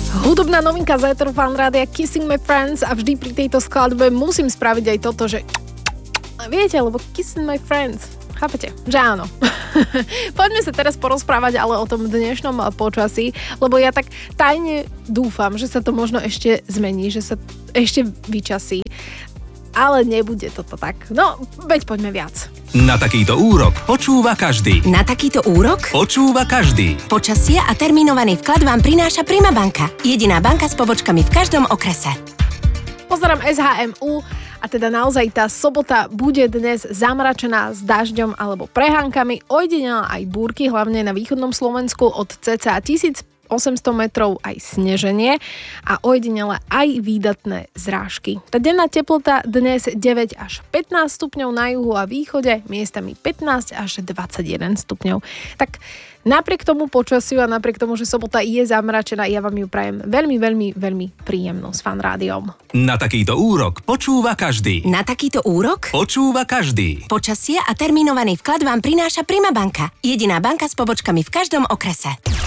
Hudobná novinka z éteru Fan Rádia Kissing My Friends a vždy pri tejto skladbe musím spraviť aj toto, že viete, lebo Kissing My Friends, chápete? Že áno. Poďme sa teraz porozprávať ale o tom dnešnom počasí, lebo ja tak tajne dúfam, že sa to možno ešte zmení, že sa ešte vyčasí. Ale nebude toto tak. No, veď poďme viac. Na takýto úrok počúva každý. Na takýto úrok Počúva každý. počasie a termínovaný vklad vám prináša Prima banka. Jediná banka s pobočkami v každom okrese. Pozerám SHMU a teda naozaj tá sobota bude dnes zamračená s dažďom alebo prehánkami. Ojedinela aj búrky, hlavne na východnom Slovensku od cca 1800 metrov aj sneženie a ojedinele aj výdatné zrážky. Tá denná teplota dnes 9 až 15 stupňov na juhu a východe, miestami 15 až 21 stupňov. Tak napriek tomu počasiu a napriek tomu, že sobota je zamračená, ja vám ju prajem veľmi, veľmi, veľmi príjemnú s Fan Rádiom. Na takýto úrok počúva každý. Na takýto úrok Počúva každý. počasie a termínovaný vklad vám prináša Prima banka. Jediná banka s pobočkami v každom okrese.